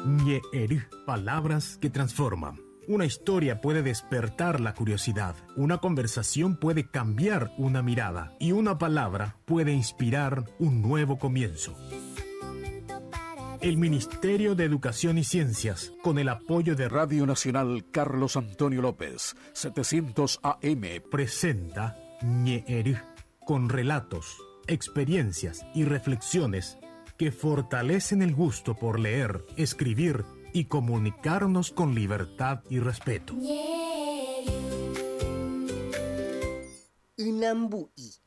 Ñe'eru, palabras que transforman. Una historia puede despertar la curiosidad, una conversación puede cambiar una mirada y una palabra puede inspirar un nuevo comienzo. El Ministerio de Educación y Ciencias, con el apoyo de Radio Nacional Carlos Antonio López, 700 AM, presenta Ñe'eru, con relatos, experiencias y reflexiones que fortalecen el gusto por leer, escribir y comunicarnos con libertad y respeto. Unambu'i.